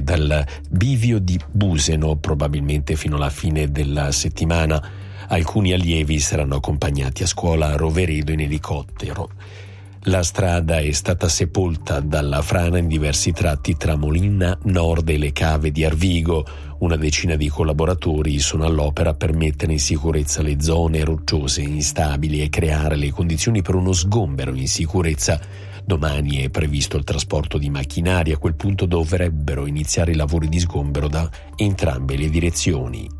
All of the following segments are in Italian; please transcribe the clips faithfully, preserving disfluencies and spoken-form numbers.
partire dal bivio di Buseno, probabilmente fino alla fine della settimana. Alcuni allievi saranno accompagnati a scuola a Roveredo in elicottero. La strada è stata sepolta dalla frana in diversi tratti tra Molina Nord e le cave di Arvigo. Una decina di collaboratori sono all'opera per mettere in sicurezza le zone rocciose instabili e creare le condizioni per uno sgombero in sicurezza. Domani è previsto il trasporto di macchinari. A quel punto dovrebbero iniziare i lavori di sgombero da entrambe le direzioni.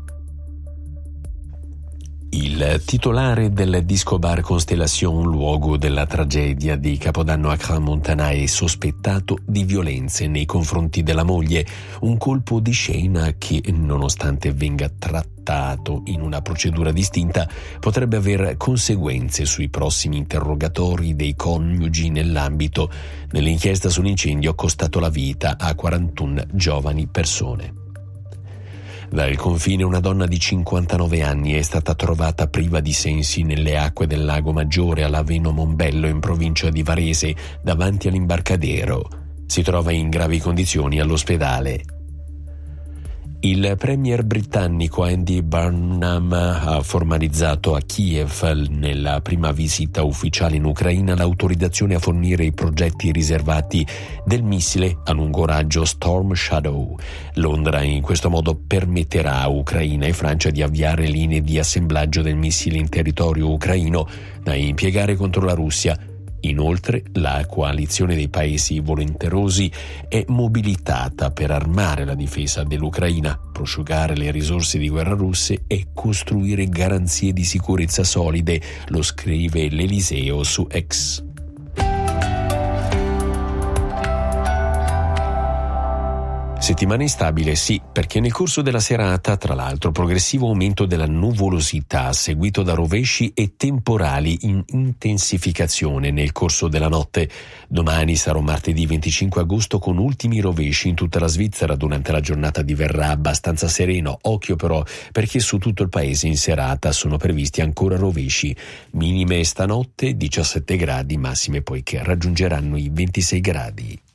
Il titolare del disco bar Constellation, luogo della tragedia di Capodanno a Crans-Montana, è sospettato di violenze nei confronti della moglie, un colpo di scena che, nonostante venga trattato in una procedura distinta, potrebbe avere conseguenze sui prossimi interrogatori dei coniugi nell'ambito dell'inchiesta sull'incendio costato la vita a quarantuno giovani persone. Dal confine una donna di cinquantanove anni è stata trovata priva di sensi nelle acque del lago Maggiore a Laveno Mombello, in provincia di Varese, davanti all'imbarcadero. Si trova in gravi condizioni all'ospedale. Il premier britannico Andy Burnham ha formalizzato a Kiev, nella prima visita ufficiale in Ucraina, l'autorizzazione a fornire i progetti riservati del missile a lungo raggio Storm Shadow. Londra in questo modo permetterà a Ucraina e Francia di avviare linee di assemblaggio del missile in territorio ucraino da impiegare contro la Russia. Inoltre, la coalizione dei paesi volenterosi è mobilitata per armare la difesa dell'Ucraina, prosciugare le risorse di guerra russe e costruire garanzie di sicurezza solide, lo scrive l'Eliseo su X. Settimana instabile, sì, perché nel corso della serata, tra l'altro, progressivo aumento della nuvolosità seguito da rovesci e temporali in intensificazione nel corso della notte. Domani sarà martedì venticinque agosto con ultimi rovesci in tutta la Svizzera. Durante la giornata diverrà abbastanza sereno. Occhio però, perché su tutto il paese in serata sono previsti ancora rovesci. Minime stanotte diciassette gradi, massime poi che raggiungeranno i ventisei gradi.